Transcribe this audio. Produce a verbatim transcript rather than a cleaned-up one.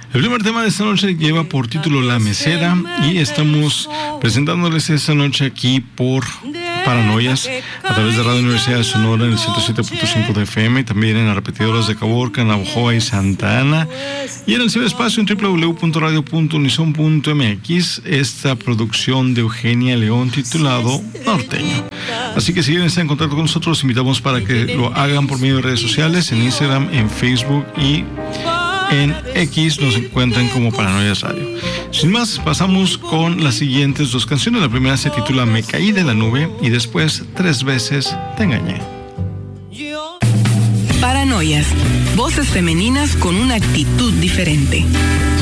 El primer tema de esta noche lleva por título La Mesera y estamos presentándoles esta noche aquí por Paranoias a través de Radio Universidad de Sonora en el ciento siete punto cinco de F M, también en las repetidoras de Caborca, Navojoa y Santa Ana, y en el ciberespacio en doble u doble u doble u punto radio punto unison punto m x, esta producción de Eugenia León titulado Norteño. Así que si quieren estar en contacto con nosotros, los invitamos para que lo hagan por medio de redes sociales, en Instagram, en Facebook y en X nos encuentran como Paranoias Radio. Sin más, pasamos con las siguientes dos canciones. La primera se titula Me caí de la nube y después Tres veces te engañé. Paranoias, voces femeninas con una actitud diferente.